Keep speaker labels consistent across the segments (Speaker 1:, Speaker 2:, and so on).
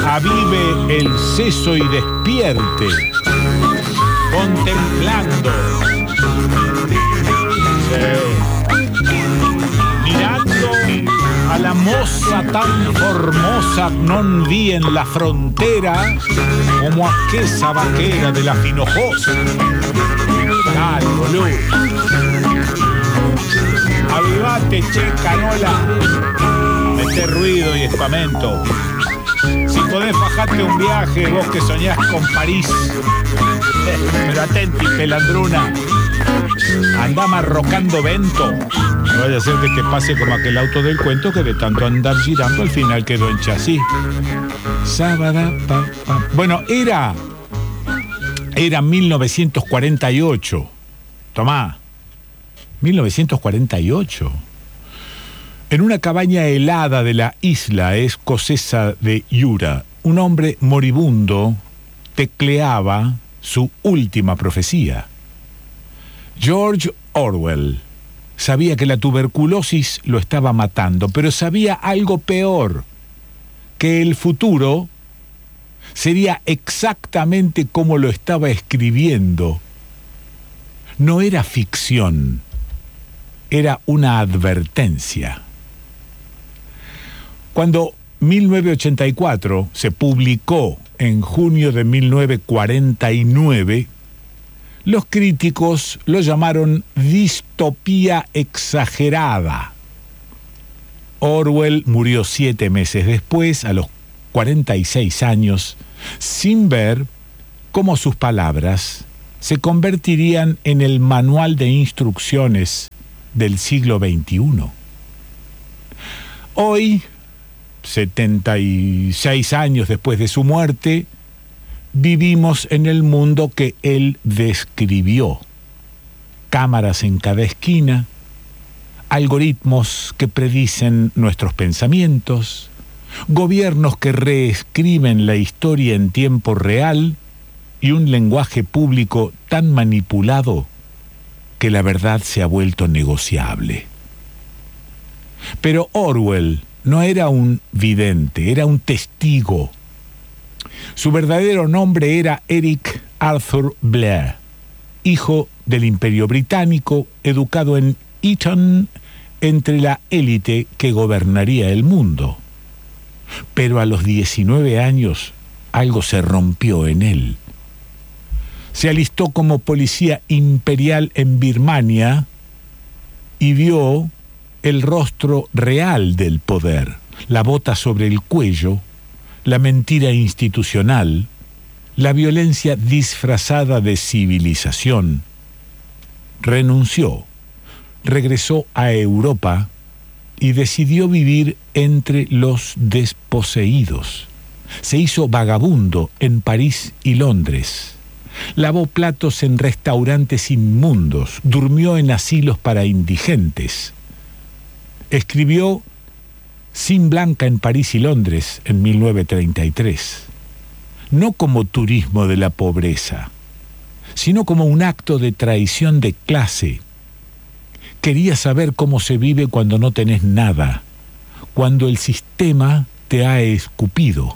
Speaker 1: avive el seso y despierte, contemplando, mirando a la moza tan formosa non vi en la frontera como aquesa vaquera de la Finojosa. Dale, boludo. Avivate, che, canola. Mete ruido y espamento. Si podés bajarte un viaje, vos que soñás con París. Pero atenti, pelandruna. Andá marrocando vento. No vaya a ser que te pase como aquel auto del cuento que de tanto andar girando al final quedó en chasis. Sábada, pa, pa. Bueno, era 1948. Tomá, 1948. En una cabaña helada de la isla escocesa de Jura, un hombre moribundo tecleaba su última profecía. George Orwell sabía que la tuberculosis lo estaba matando, pero sabía algo peor, que el futuro sería exactamente como lo estaba escribiendo. No era ficción, era una advertencia. Cuando 1984 se publicó en junio de 1949, los críticos lo llamaron distopía exagerada. Orwell murió 7 meses después, a los 46 años, sin ver cómo sus palabras se convertirían en el manual de instrucciones del siglo XXI. Hoy, 76 años después de su muerte, vivimos en el mundo que él describió. Cámaras en cada esquina, algoritmos que predicen nuestros pensamientos, gobiernos que reescriben la historia en tiempo real y un lenguaje público tan manipulado que la verdad se ha vuelto negociable. Pero Orwell no era un vidente, era un testigo. Su verdadero nombre era Eric Arthur Blair, hijo del Imperio Británico, educado en Eton entre la élite que gobernaría el mundo. Pero a los 19 años algo se rompió en él. Se alistó como policía imperial en Birmania y vio el rostro real del poder, la bota sobre el cuello, la mentira institucional, la violencia disfrazada de civilización. Renunció, regresó a Europa y decidió vivir entre los desposeídos. Se hizo vagabundo en París y Londres. Lavó platos en restaurantes inmundos, durmió en asilos para indigentes. Escribió Sin Blanca en París y Londres en 1933, no como turismo de la pobreza, sino como un acto de traición de clase. Quería saber cómo se vive cuando no tenés nada, cuando el sistema te ha escupido.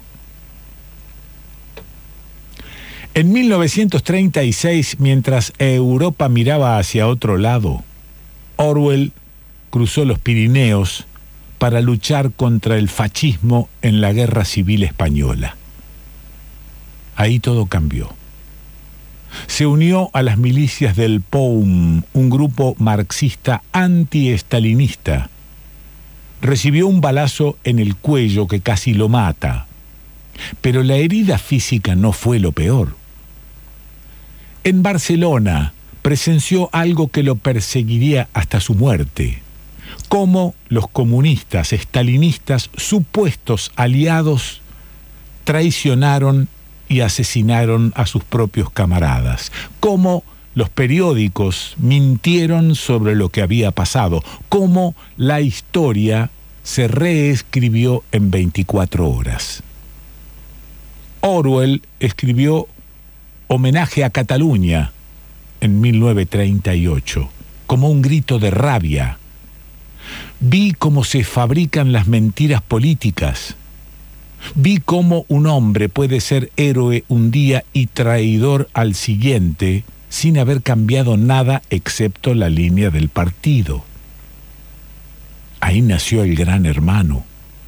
Speaker 1: En 1936, mientras Europa miraba hacia otro lado, Orwell cruzó los Pirineos para luchar contra el fascismo en la Guerra Civil Española. Ahí todo cambió. Se unió a las milicias del POUM, un grupo marxista anti-estalinista. Recibió un balazo en el cuello que casi lo mata, pero la herida física no fue lo peor. En Barcelona presenció algo que lo perseguiría hasta su muerte: cómo los comunistas estalinistas, supuestos aliados, traicionaron y asesinaron a sus propios camaradas, cómo los periódicos mintieron sobre lo que había pasado, cómo la historia se reescribió en 24 horas. Orwell escribió Homenaje a Cataluña en 1938, como un grito de rabia. Vi cómo se fabrican las mentiras políticas. Vi cómo un hombre puede ser héroe un día y traidor al siguiente sin haber cambiado nada excepto la línea del partido. Ahí nació el Gran Hermano.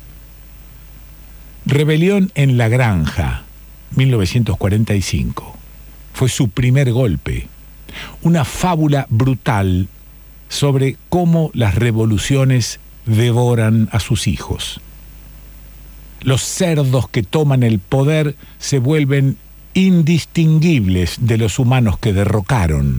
Speaker 1: Rebelión en la Granja, 1945. Fue su primer golpe. Una fábula brutal sobre cómo las revoluciones devoran a sus hijos. Los cerdos que toman el poder se vuelven indistinguibles de los humanos que derrocaron.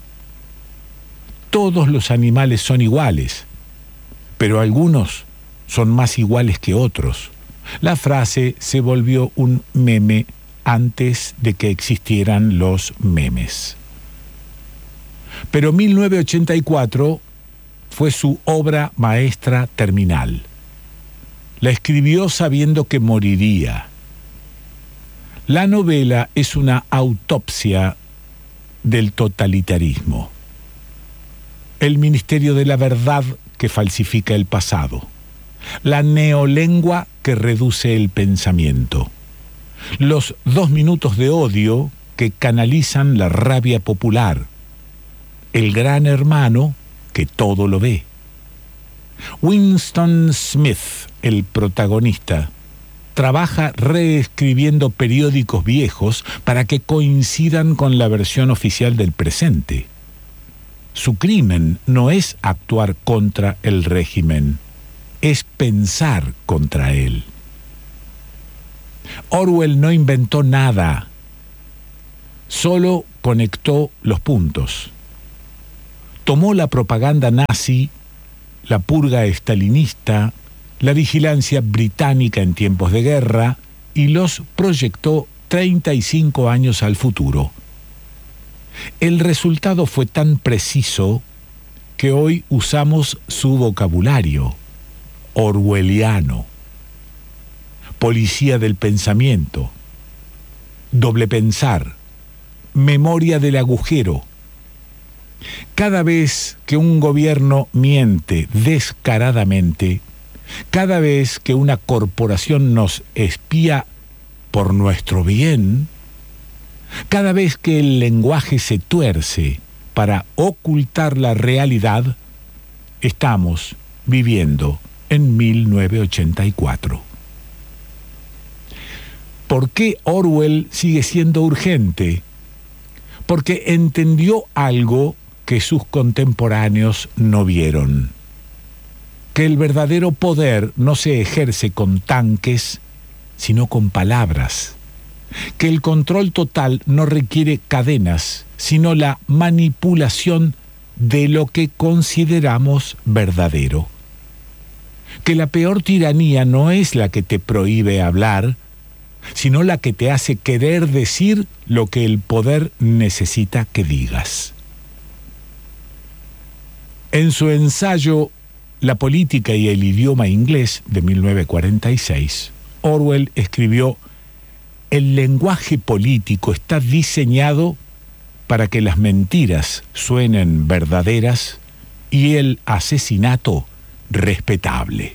Speaker 1: Todos los animales son iguales, pero algunos son más iguales que otros. La frase se volvió un meme antes de que existieran los memes. Pero 1984 fue su obra maestra terminal. La escribió sabiendo que moriría. La novela es una autopsia del totalitarismo. El Ministerio de la Verdad que falsifica el pasado. La neolengua que reduce el pensamiento. Los 2 minutos de odio que canalizan la rabia popular. El Gran Hermano que todo lo ve. Winston Smith, el protagonista, trabaja reescribiendo periódicos viejos para que coincidan con la versión oficial del presente. Su crimen no es actuar contra el régimen, es pensar contra él. Orwell no inventó nada, solo conectó los puntos. Tomó la propaganda nazi, la purga estalinista, la vigilancia británica en tiempos de guerra y los proyectó 35 años al futuro. El resultado fue tan preciso que hoy usamos su vocabulario orwelliano, policía del pensamiento, doble pensar, memoria del agujero. Cada vez que un gobierno miente descaradamente, cada vez que una corporación nos espía por nuestro bien, cada vez que el lenguaje se tuerce para ocultar la realidad, estamos viviendo en 1984. ¿Por qué Orwell sigue siendo urgente? Porque entendió algo que sus contemporáneos no vieron. Que el verdadero poder no se ejerce con tanques, sino con palabras. Que el control total no requiere cadenas, sino la manipulación de lo que consideramos verdadero. Que la peor tiranía no es la que te prohíbe hablar, sino la que te hace querer decir lo que el poder necesita que digas. En su ensayo La política y el idioma inglés de 1946, Orwell escribió: el lenguaje político está diseñado para que las mentiras suenen verdaderas y el asesinato respetable.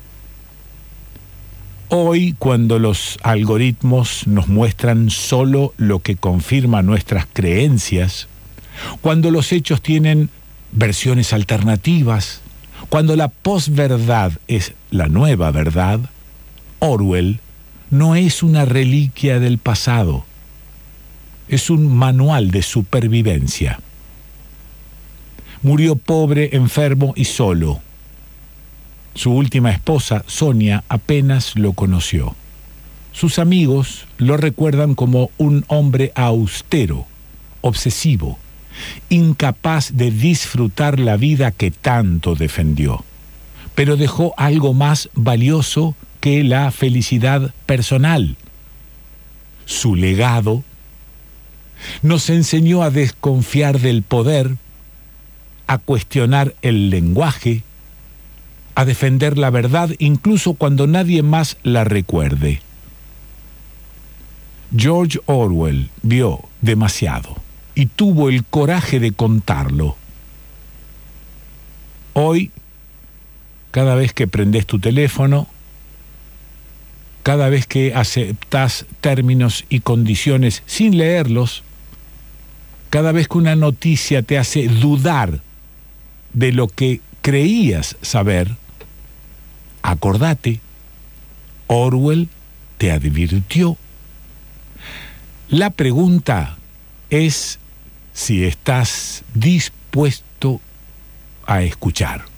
Speaker 1: Hoy, cuando los algoritmos nos muestran solo lo que confirma nuestras creencias, cuando los hechos tienen versiones alternativas, cuando la posverdad es la nueva verdad, Orwell no es una reliquia del pasado, es un manual de supervivencia. Murió pobre, enfermo y solo. Su última esposa, Sonia, apenas lo conoció. Sus amigos lo recuerdan como un hombre austero, obsesivo, incapaz de disfrutar la vida que tanto defendió, pero dejó algo más valioso que la felicidad personal. Su legado nos enseñó a desconfiar del poder, a cuestionar el lenguaje, a defender la verdad incluso cuando nadie más la recuerde. George Orwell vio demasiado y tuvo el coraje de contarlo. Hoy, cada vez que prendes tu teléfono, cada vez que aceptás términos y condiciones sin leerlos, cada vez que una noticia te hace dudar de lo que creías saber, acordate, Orwell te advirtió. La pregunta es si estás dispuesto a escuchar.